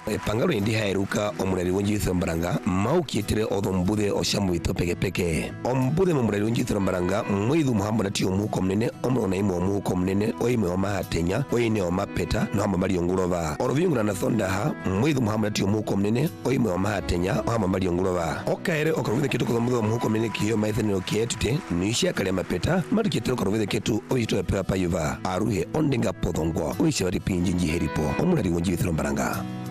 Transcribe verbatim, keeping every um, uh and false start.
E pangalo indi hairuka omurari wonji thombaranga mau kietere odombudhe oshamu ito peke peke. Ombudhe omurari wonji thombaranga mwidhu muhamba nati omu komnene omrona imo omu komnene oime oma hatenya oine oma peta no hamba mali yongulova. Orovingu na thondaha mwidhu muhamba nati omu komnene oime oma hatenya hamba mali yongulova. Okaere okarovide ketu kodombudhe omu komnene kiyo maithenero kietute nuishia kale mapeta matu kietere okarovide ketu oito epewa payuva aruhe ondenga podongo oisha wari pinji njiheripo omurari wonji thombaranga.